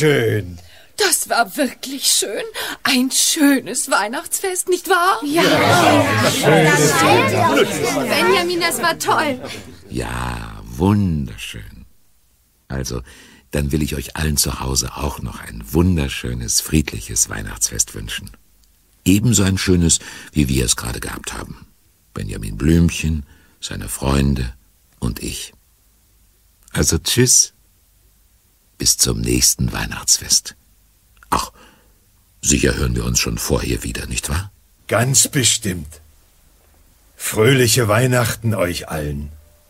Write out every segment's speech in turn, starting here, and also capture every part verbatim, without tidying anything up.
schön. Das war wirklich schön. Ein schönes Weihnachtsfest, nicht wahr? Ja. ja. Benjamin, das war toll. Ja, wunderschön. Also, dann will ich euch allen zu Hause auch noch ein wunderschönes, friedliches Weihnachtsfest wünschen. Ebenso ein schönes, wie wir es gerade gehabt haben. Benjamin Blümchen, seine Freunde und ich. Also tschüss. Bis zum nächsten Weihnachtsfest. Ach, sicher hören wir uns schon vorher wieder, nicht wahr? Ganz bestimmt. Fröhliche Weihnachten euch allen.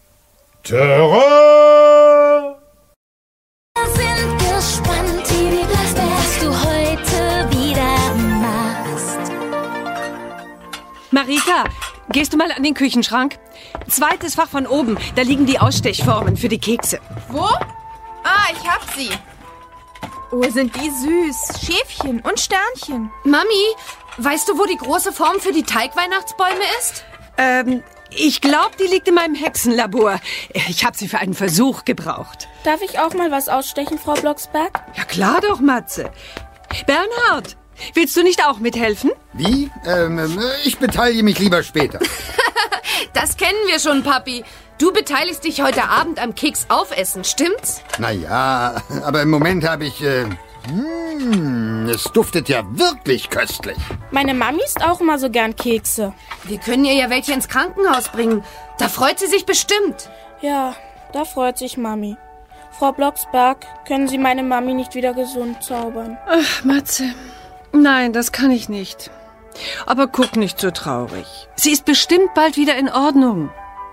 Terror! Wir sind gespannt, was du heute wieder machst. Marita, gehst du mal an den Küchenschrank? Zweites Fach von oben, da liegen die Ausstechformen für die Kekse. Wo? Ah, ich hab sie. Oh, sind die süß. Schäfchen und Sternchen. Mami, weißt du, wo die große Form für die Teigweihnachtsbäume ist? Ähm, ich glaube, die liegt in meinem Hexenlabor. Ich habe sie für einen Versuch gebraucht. Darf ich auch mal was ausstechen, Frau Blocksberg? Ja klar doch, Matze. Bernhard, willst du nicht auch mithelfen? Wie? Ähm, ich beteilige mich lieber später. Das kennen wir schon, Papi. Du beteiligst dich heute Abend am Keksaufessen, stimmt's? Naja, aber im Moment habe ich... Äh, mh, es duftet ja wirklich köstlich. Meine Mami isst auch immer so gern Kekse. Wir können ihr ja welche ins Krankenhaus bringen. Da freut sie sich bestimmt. Ja, da freut sich Mami. Frau Blocksberg, können Sie meine Mami nicht wieder gesund zaubern? Ach, Matze, nein, das kann ich nicht. Aber guck nicht so traurig. Sie ist bestimmt bald wieder in Ordnung.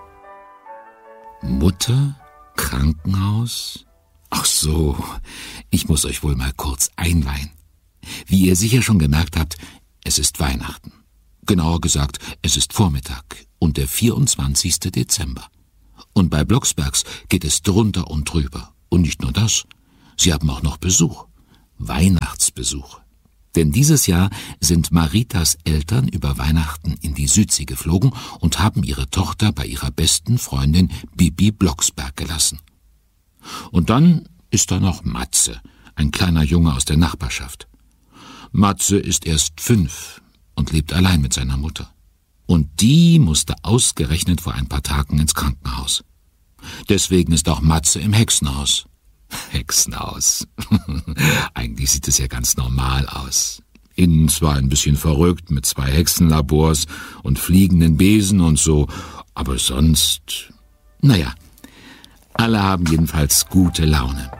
Mutter? Krankenhaus? Ach so, ich muss euch wohl mal kurz einweihen. Wie ihr sicher schon gemerkt habt, es ist Weihnachten. Genauer gesagt, es ist Vormittag und der vierundzwanzigste Dezember. Und bei Blocksbergs geht es drunter und drüber. Und nicht nur das, sie haben auch noch Besuch. Weihnachtsbesuch. Denn dieses Jahr sind Maritas Eltern über Weihnachten in die Südsee geflogen und haben ihre Tochter bei ihrer besten Freundin Bibi Blocksberg gelassen. Und dann ist da noch Matze, ein kleiner Junge aus der Nachbarschaft. Matze ist erst fünf und lebt allein mit seiner Mutter. Und die musste ausgerechnet vor ein paar Tagen ins Krankenhaus. Deswegen ist auch Matze im Hexenhaus. Hexenhaus. Eigentlich sieht es ja ganz normal aus. Innen zwar ein bisschen verrückt mit zwei Hexenlabors und fliegenden Besen und so, aber sonst... Naja, alle haben jedenfalls gute Laune.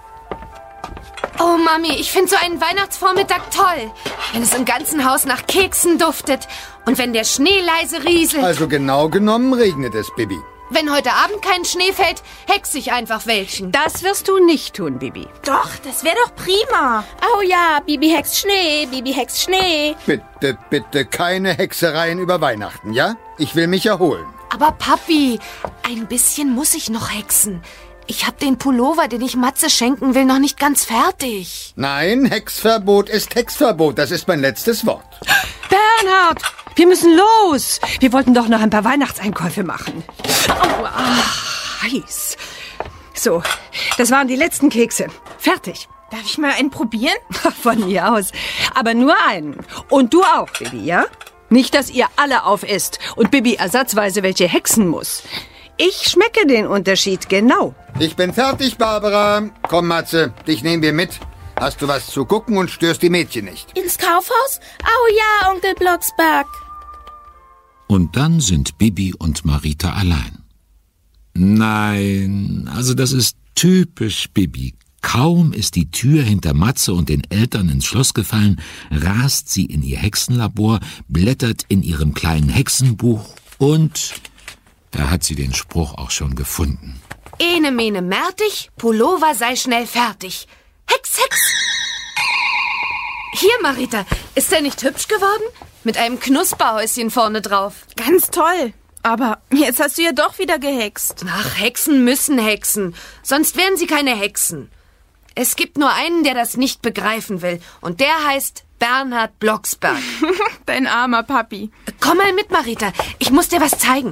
Oh, Mami, ich finde so einen Weihnachtsvormittag toll. Wenn es im ganzen Haus nach Keksen duftet und wenn der Schnee leise rieselt. Also genau genommen regnet es, Bibi. Wenn heute Abend kein Schnee fällt, hexe ich einfach welchen. Das wirst du nicht tun, Bibi. Doch, das wäre doch prima. Oh ja, Bibi hext Schnee, Bibi hext Schnee. Bitte, bitte keine Hexereien über Weihnachten, ja? Ich will mich erholen. Aber Papi, ein bisschen muss ich noch hexen. Ich hab den Pullover, den ich Matze schenken will, noch nicht ganz fertig. Nein, Hexverbot ist Hexverbot. Das ist mein letztes Wort. Bernhard, wir müssen los. Wir wollten doch noch ein paar Weihnachtseinkäufe machen. Oh, ach, heiß. So, das waren die letzten Kekse. Fertig. Darf ich mal einen probieren? Von mir aus. Aber nur einen. Und du auch, Bibi, ja? Nicht, dass ihr alle aufesst und Bibi ersatzweise welche hexen muss. Ich schmecke den Unterschied genau. Ich bin fertig, Barbara. Komm, Matze, dich nehmen wir mit. Hast du was zu gucken und störst die Mädchen nicht? Ins Kaufhaus? Oh ja, Onkel Blocksberg. Und dann sind Bibi und Marita allein. Nein, also das ist typisch Bibi. Kaum ist die Tür hinter Matze und den Eltern ins Schloss gefallen, rast sie in ihr Hexenlabor, blättert in ihrem kleinen Hexenbuch und da hat sie den Spruch auch schon gefunden. Ene mene mertig, Pullover sei schnell fertig. Hex, Hex! Hier, Marita, ist der nicht hübsch geworden? Mit einem Knusperhäuschen vorne drauf. Ganz toll. Aber jetzt hast du ja doch wieder gehext. Ach, Hexen müssen hexen. Sonst wären sie keine Hexen. Es gibt nur einen, der das nicht begreifen will. Und der heißt Bernhard Blocksberg. Dein armer Papi. Komm mal mit, Marita. Ich muss dir was zeigen.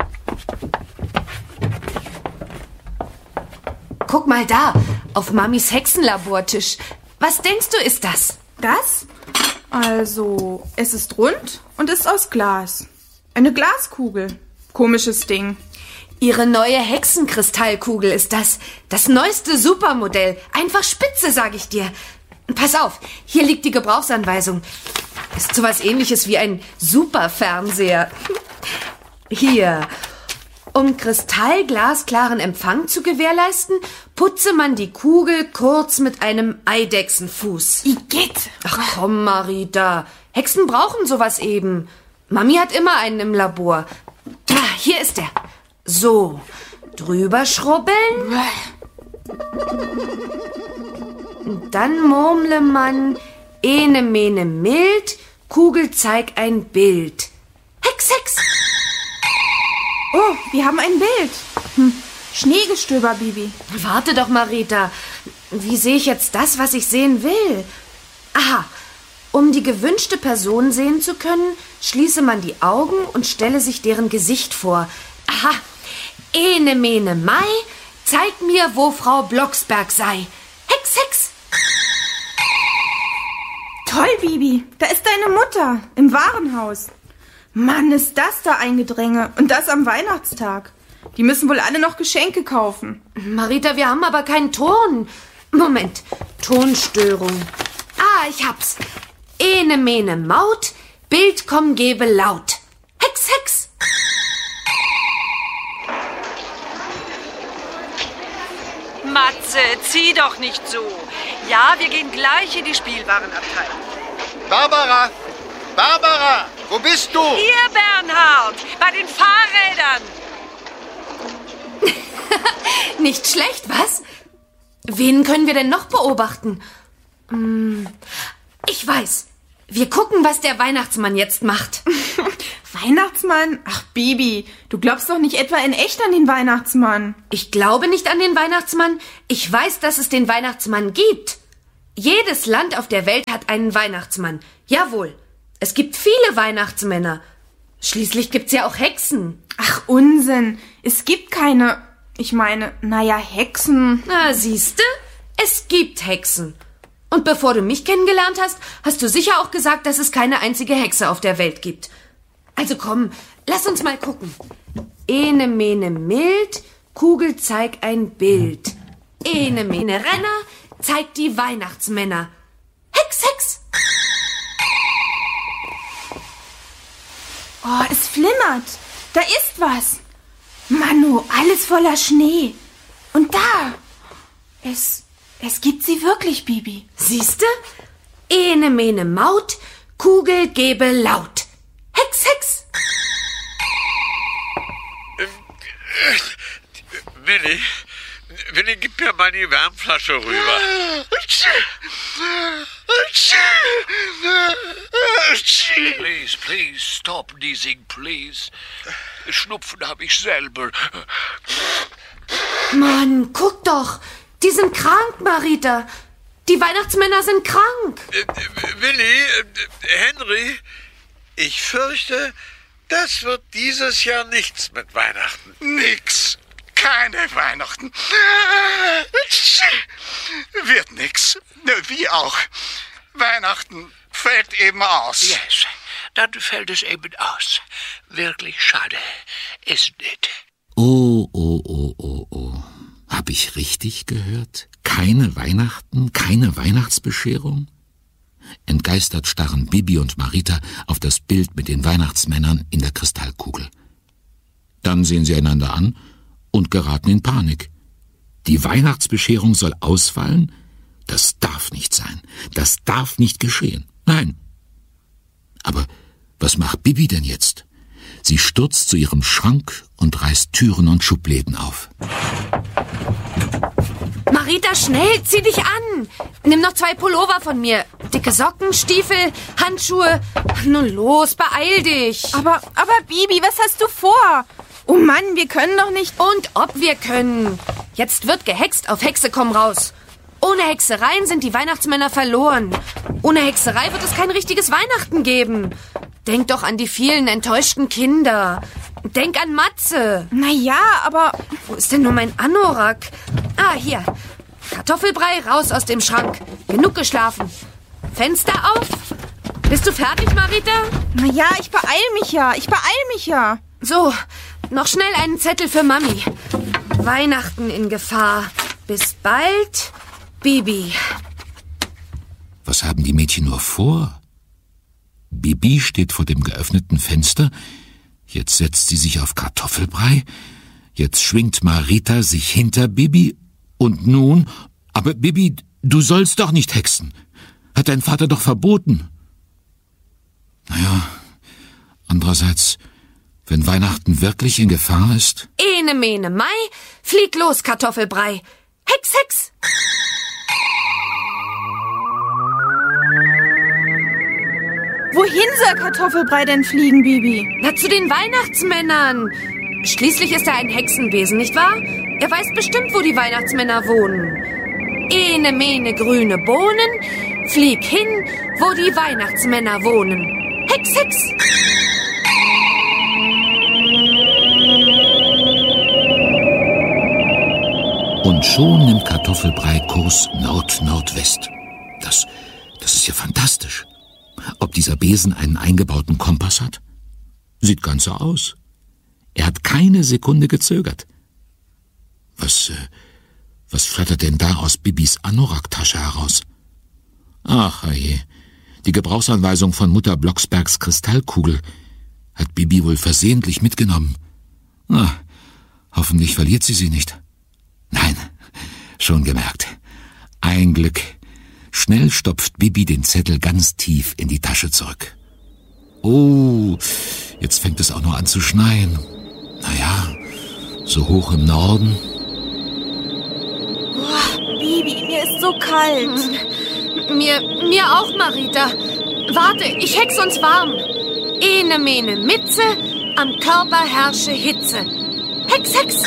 Guck mal da, auf Mamis Hexenlabortisch. Was denkst du, ist das? Das? Also, es ist rund und ist aus Glas. Eine Glaskugel. Komisches Ding. Ihre neue Hexenkristallkugel ist das. Das neueste Supermodell. Einfach spitze, sag ich dir. Pass auf, hier liegt die Gebrauchsanweisung. Ist sowas Ähnliches wie ein Superfernseher. Hier. Um kristallglasklaren Empfang zu gewährleisten, putze man die Kugel kurz mit einem Eidechsenfuß. Igitt! Ach komm, Marita. Hexen brauchen sowas eben. Mami hat immer einen im Labor. Ah, hier ist er. So, drüber schrubbeln. Dann murmle man ene mene mild, Kugel zeig ein Bild. Hex, Hex! Oh, wir haben ein Bild. Hm. Schneegestöber, Bibi. Warte doch, Marita. Wie sehe ich jetzt das, was ich sehen will? Aha, um die gewünschte Person sehen zu können, schließe man die Augen und stelle sich deren Gesicht vor. Aha, ene mene mai, zeig mir, wo Frau Blocksberg sei. Hex, Hex! Toll, Bibi. Da ist deine Mutter im Warenhaus. Mann, ist das da ein Gedränge. Und das am Weihnachtstag. Die müssen wohl alle noch Geschenke kaufen. Marita, wir haben aber keinen Ton. Moment, Tonstörung. Ah, ich hab's. Ene mene Maut, Bild komm gebe laut. Hex, Hex! Matze, zieh doch nicht so. Ja, wir gehen gleich in die Spielwarenabteilung. Barbara! Barbara! Wo bist du? Hier, Bernhard, bei den Fahrrädern. Nicht schlecht, was? Wen können wir denn noch beobachten? Hm, ich weiß. Wir gucken, was der Weihnachtsmann jetzt macht. Weihnachtsmann? Ach, Bibi, du glaubst doch nicht etwa in echt an den Weihnachtsmann. Ich glaube nicht an den Weihnachtsmann. Ich weiß, dass es den Weihnachtsmann gibt. Jedes Land auf der Welt hat einen Weihnachtsmann. Jawohl. Es gibt viele Weihnachtsmänner. Schließlich gibt's ja auch Hexen. Ach, Unsinn. Es gibt keine, ich meine, naja, Hexen. Na, siehste? Es gibt Hexen. Und bevor du mich kennengelernt hast, hast du sicher auch gesagt, dass es keine einzige Hexe auf der Welt gibt. Also komm, lass uns mal gucken. Ene mene mild, Kugel zeig ein Bild. Ene mene Renner, zeig die Weihnachtsmänner. Hex, Hex! Oh, es flimmert. Da ist was. Manu, alles voller Schnee. Und da. Es, es gibt sie wirklich, Bibi. Siehste? Ene mene Maut, Kugel gebe laut. Hex, Hex! Willi, Willi, gib mir mal die Wärmflasche rüber. Please, please, stop sneezing, please. Schnupfen habe ich selber. Mann, guck doch. Die sind krank, Marita. Die Weihnachtsmänner sind krank. Äh, Willi, äh, Henry, ich fürchte, das wird dieses Jahr nichts mit Weihnachten. Nix. Keine Weihnachten. Wird nix. Wie auch. Weihnachten fällt eben aus. Yes, dann fällt es eben aus. Wirklich schade, isn't it? Oh, oh, oh, oh, oh. Hab ich richtig gehört? Keine Weihnachten, keine Weihnachtsbescherung? Entgeistert starren Bibi und Marita auf das Bild mit den Weihnachtsmännern in der Kristallkugel. Dann sehen sie einander an und geraten in Panik. Die Weihnachtsbescherung soll ausfallen? Das darf nicht sein. Das darf nicht geschehen. Nein. Aber was macht Bibi denn jetzt? Sie stürzt zu ihrem Schrank und reißt Türen und Schubläden auf. Marita, schnell, zieh dich an. Nimm noch zwei Pullover von mir. Dicke Socken, Stiefel, Handschuhe. Nun los, beeil dich. Aber, aber Bibi, was hast du vor? Oh Mann, wir können doch nicht... Und ob wir können. Jetzt wird gehext, auf Hexe komm raus. Ohne Hexereien sind die Weihnachtsmänner verloren. Ohne Hexerei wird es kein richtiges Weihnachten geben. Denk doch an die vielen enttäuschten Kinder. Denk an Matze. Na ja, aber... Wo ist denn nur mein Anorak? Ah, hier. Kartoffelbrei raus aus dem Schrank. Genug geschlafen. Fenster auf. Bist du fertig, Marita? Na ja, ich beeil mich ja. Ich beeil mich ja. So, noch schnell einen Zettel für Mami. Weihnachten in Gefahr. Bis bald, Bibi. Was haben die Mädchen nur vor? Bibi steht vor dem geöffneten Fenster. Jetzt setzt sie sich auf Kartoffelbrei. Jetzt schwingt Marita sich hinter Bibi. Und nun... Aber Bibi, du sollst doch nicht hexen. Hat dein Vater doch verboten. Naja, andererseits, wenn Weihnachten wirklich in Gefahr ist... Ene, mene, Mai, flieg los, Kartoffelbrei. Hex, Hex! Wohin soll Kartoffelbrei denn fliegen, Bibi? Na, zu den Weihnachtsmännern. Schließlich ist er ein Hexenwesen, nicht wahr? Er weiß bestimmt, wo die Weihnachtsmänner wohnen. Ene, mene, grüne Bohnen, flieg hin, wo die Weihnachtsmänner wohnen. Hex, Hex! Und schon nimmt Kartoffelbrei Kurs Nord-Nordwest. Das, das ist ja fantastisch. Ob dieser Besen einen eingebauten Kompass hat? Sieht ganz so aus. Er hat keine Sekunde gezögert. Was, äh, was flattert denn da aus Bibis Anorak-Tasche heraus? Ach, herrje, die Gebrauchsanweisung von Mutter Blocksbergs Kristallkugel hat Bibi wohl versehentlich mitgenommen. Na, hoffentlich verliert sie sie nicht. Nein, schon gemerkt. Ein Glück. Schnell stopft Bibi den Zettel ganz tief in die Tasche zurück. Oh, jetzt fängt es auch noch an zu schneien. Naja, so hoch im Norden. Oh, Bibi, mir ist so kalt. Mir, mir auch, Marita. Warte, ich hex uns warm. Ene, mene, Mitze, am Körper herrsche Hitze. Hex, Hex!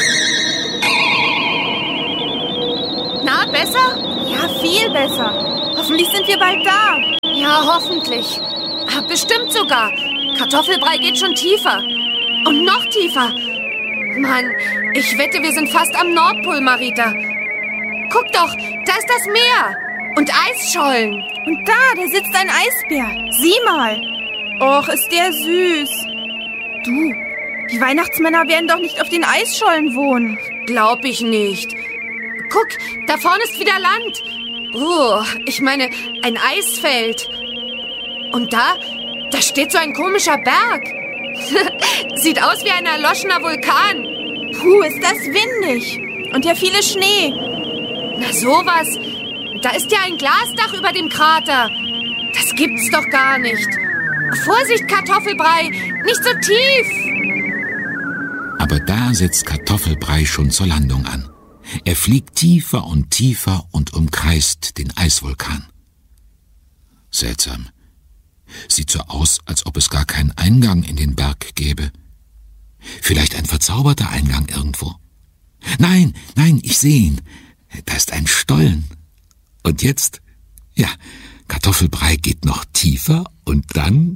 Na, besser? Ja, viel besser. Hoffentlich sind wir bald da. Ja, hoffentlich. Bestimmt sogar. Kartoffelbrei geht schon tiefer. Und noch tiefer. Mann, ich wette, wir sind fast am Nordpol, Marita. Guck doch, da ist das Meer. Und Eisschollen. Und da, da sitzt ein Eisbär. Sieh mal. Och, ist der süß. Du, die Weihnachtsmänner werden doch nicht auf den Eisschollen wohnen. Glaub ich nicht. Guck, da vorne ist wieder Land. Oh, ich meine, ein Eisfeld. Und da, da steht so ein komischer Berg. Sieht aus wie ein erloschener Vulkan. Puh, ist das windig. Und ja viele Schnee. Na sowas. Da ist ja ein Glasdach über dem Krater. Das gibt's doch gar nicht. Vorsicht, Kartoffelbrei, nicht so tief. Aber da setzt Kartoffelbrei schon zur Landung an. Er fliegt tiefer und tiefer und umkreist den Eisvulkan. Seltsam. Sieht so aus, als ob es gar keinen Eingang in den Berg gäbe. Vielleicht ein verzauberter Eingang irgendwo. Nein, nein, ich sehe ihn. Da ist ein Stollen. Und jetzt, ja, Kartoffelbrei geht noch tiefer und dann,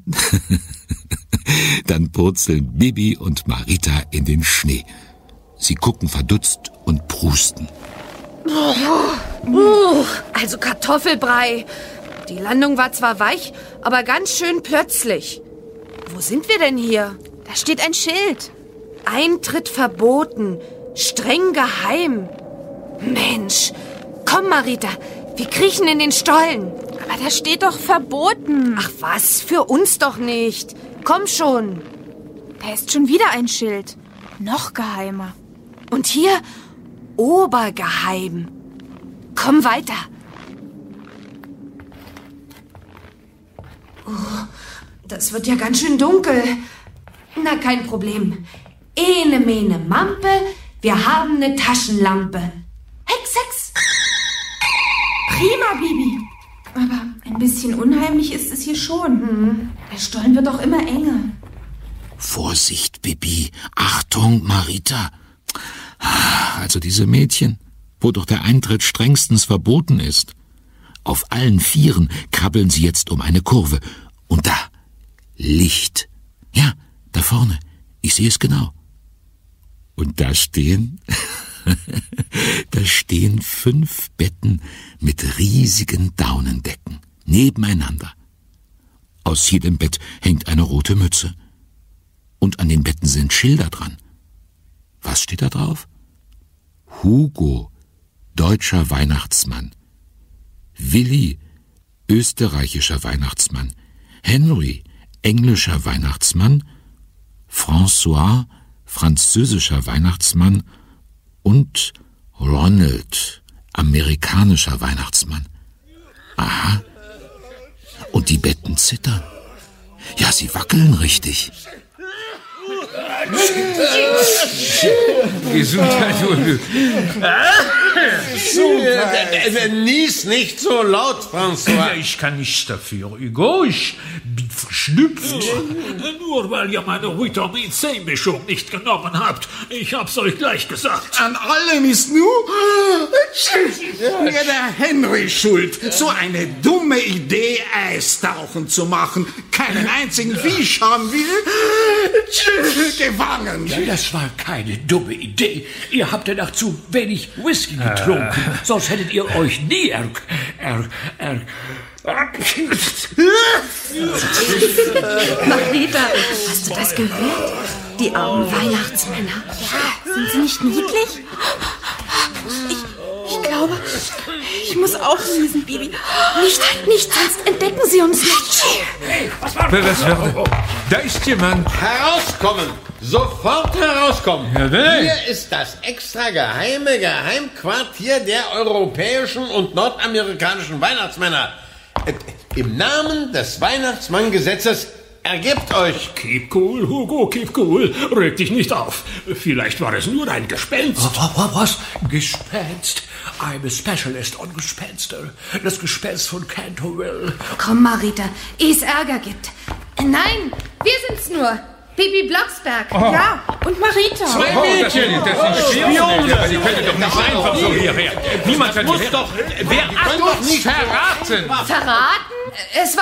dann purzeln Bibi und Marita in den Schnee. Sie gucken verdutzt und prusten. Oh, uh, also Kartoffelbrei. Die Landung war zwar weich, aber ganz schön plötzlich. Wo sind wir denn hier? Da steht ein Schild. Eintritt verboten, streng geheim. Mensch, komm Marita, wir kriechen in den Stollen. Aber da steht doch verboten. Ach was, für uns doch nicht. Komm schon. Da ist schon wieder ein Schild. Noch geheimer. Und hier obergeheim. Komm weiter. Oh, das wird ja ganz schön dunkel. Na, kein Problem. Ene, mene, Mampe, wir haben eine Taschenlampe. Hex, Hex. Prima, Bibi. Aber ein bisschen unheimlich ist es hier schon. Hm. Der Stollen wird doch immer enger. Vorsicht, Bibi. Achtung, Marita. Also diese Mädchen, wo doch der Eintritt strengstens verboten ist. Auf allen Vieren krabbeln sie jetzt um eine Kurve. Und da, Licht. Ja, da vorne. Ich sehe es genau. Und da stehen Da stehen fünf Betten mit riesigen Daunendecken nebeneinander. Aus jedem Bett hängt eine rote Mütze. Und an den Betten sind Schilder dran. Was steht da drauf? Hugo, deutscher Weihnachtsmann. Willi, österreichischer Weihnachtsmann. Henry, englischer Weihnachtsmann. François, französischer Weihnachtsmann. Und Ronald, amerikanischer Weihnachtsmann. Aha. Und die Betten zittern. Ja, sie wackeln richtig. Gesundheit, Udo. Super. Nies nicht so laut, François. Ich kann nichts dafür, Hugo. Ich bin verschnupft. Nur weil ihr meine Vitamin C-Mischung nicht genommen habt. Ich hab's euch gleich gesagt. An allem ist nur mir der Henry schuld. So eine dumme Idee, Eistauchen zu machen. Keinen einzigen Fisch haben wir gefangen. Ja, das war keine dumme Idee. Ihr habt danach zu wenig Whisky getrunken. Äh. Sonst hättet ihr euch nie er... er... er... Marita, hast du das gehört? Die armen Weihnachtsmänner. Ja, sind sie nicht niedlich? Ich, ich glaube, ich muss auch niesen, Bibi. Nicht, nicht, sonst entdecken sie uns nicht. Hey, was war das? Oh, oh. Da ist jemand. Herauskommen! Sofort herauskommen! Ja, nee. Hier ist das extra geheime Geheimquartier der europäischen und nordamerikanischen Weihnachtsmänner. Im Namen des Weihnachtsmanngesetzes ergebt euch. Keep cool, Hugo, keep cool. Reg dich nicht auf. Vielleicht war es nur ein Gespenst. Was? Gespenst? I'm a specialist on Gespenster. Das Gespenst von Canterville. Komm, Marita, ehe es Ärger gibt. Nein, wir sind's nur. Bibi Blocksberg. Oh. Ja, und Marita. Zwei Mädchen. Oh, das sind Spione. Die können doch nicht einfach so hierher. Niemand kann hierher. Doch, wer hat uns verraten? Verraten? Es war